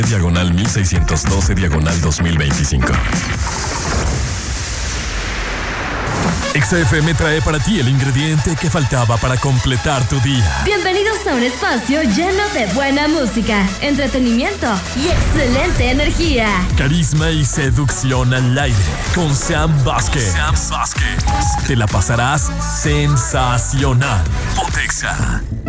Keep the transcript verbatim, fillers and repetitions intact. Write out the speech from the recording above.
diagonal mil seiscientos doce, diagonal dos mil veinticinco. X F M trae para ti el ingrediente que faltaba para completar tu día. Bienvenidos a un espacio lleno de buena música, entretenimiento y excelente energía. Carisma y seducción al aire con Sam Vázquez. Sam Vázquez. Te la pasarás sensacional. Potexa.